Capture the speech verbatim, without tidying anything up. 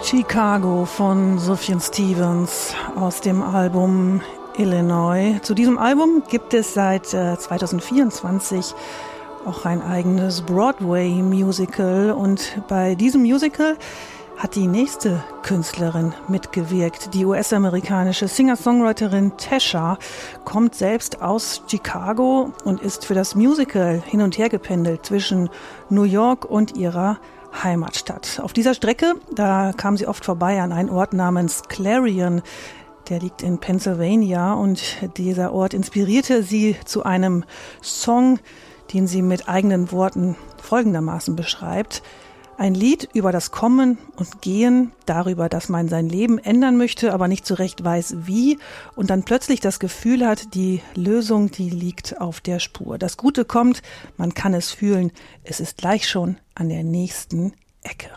Chicago von Sufjan Stevens aus dem Album Illinois. Zu diesem Album gibt es seit äh, zwanzig vierundzwanzig auch ein eigenes Broadway-Musical. Und bei diesem Musical hat die nächste Künstlerin mitgewirkt. Die U S-amerikanische Singer-Songwriterin Tasha kommt selbst aus Chicago und ist für das Musical hin und her gependelt zwischen New York und ihrer Heimatstadt. Auf dieser Strecke, da kam sie oft vorbei an einen Ort namens Clarion. Der liegt in Pennsylvania und dieser Ort inspirierte sie zu einem Song, den sie mit eigenen Worten folgendermaßen beschreibt. Ein Lied über das Kommen und Gehen, darüber, dass man sein Leben ändern möchte, aber nicht so recht weiß wie und dann plötzlich das Gefühl hat, die Lösung, die liegt auf der Spur. Das Gute kommt, man kann es fühlen, es ist gleich schon an der nächsten Ecke.